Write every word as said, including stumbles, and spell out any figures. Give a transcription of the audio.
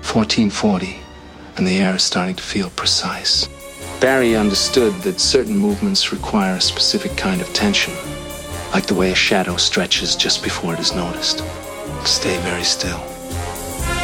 fourteen forty, and the air is starting to feel precise. Barry understood that certain movements require a specific kind of tension, like the way a shadow stretches just before it is noticed. Stay very still.